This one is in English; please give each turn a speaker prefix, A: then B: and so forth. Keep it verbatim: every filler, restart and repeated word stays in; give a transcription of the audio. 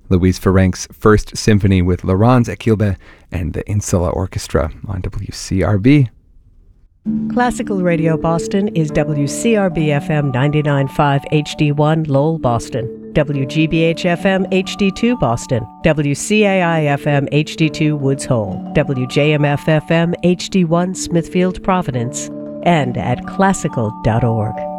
A: Louise Ferenc's First Symphony with Laurence Ekilbe and the Insula Orchestra on W C R B.
B: Classical Radio Boston is W C R B F M ninety-nine point five H D one Lowell, Boston, W G B H F M H D two Boston, W C A I F M H D two Woods Hole, W J M F F M H D one Smithfield, Providence, and at classical dot org.